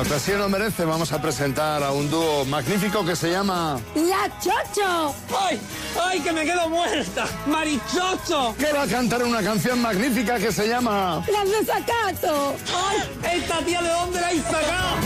ocasión lo merece, vamos a presentar a un dúo magnífico que se llama... ¡La Chocho! ¡Ay! ¡Ay, que me quedo muerta! ¡Marichocho! Que va a cantar una canción magnífica que se llama... ¡Las Desacato! ¡Ay! ¿Esta tía de dónde la he sacado?